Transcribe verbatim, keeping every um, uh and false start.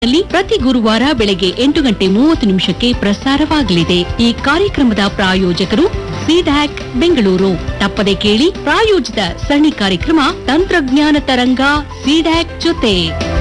ಲ್ಲಿ ಪ್ರತಿ ಗುರುವಾರ ಬೆಳಗ್ಗೆ ಎಂಟು ಗಂಟೆ ಮೂವತ್ತು ನಿಮಿಷಕ್ಕೆ ಪ್ರಸಾರವಾಗಲಿದೆ. ಈ ಕಾರ್ಯಕ್ರಮದ ಪ್ರಾಯೋಜಕರು ಸಿಡ್ಯಾಕ್ ಬೆಂಗಳೂರು. ತಪ್ಪದೆ ಕೇಳಿ ಪ್ರಾಯೋಜಿತ ಸರಣಿ ಕಾರ್ಯಕ್ರಮ ತಂತ್ರಜ್ಞಾನ ತರಂಗ ಸಿಡ್ಯಾಕ್ ಜೊತೆ.